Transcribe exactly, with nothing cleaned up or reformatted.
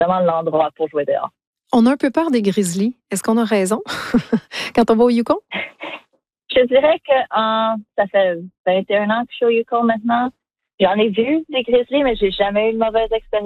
vraiment l'endroit pour jouer dehors. On a un peu peur des grizzlies. Est-ce qu'on a raison quand on va au Yukon? Je dirais que euh, ça fait vingt et un ans que je suis au Yukon maintenant. J'en ai vu des grizzlies, mais j'ai jamais eu de mauvaise expérience.